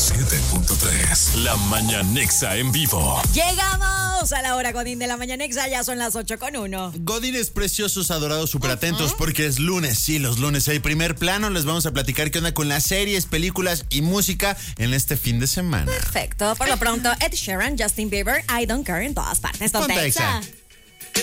97.3. La Mañanexa en vivo. Llegamos a la hora Godín de la Mañanexa, ya son las 8:01. Godines preciosos, adorados, súper atentos, porque es lunes. Sí, los lunes hay primer plano. Les vamos a platicar qué onda con las series, películas y música en este fin de semana. Perfecto. Por lo pronto, Ed Sheeran, Justin Bieber, I Don't Care en todas partes. Ponte Exa.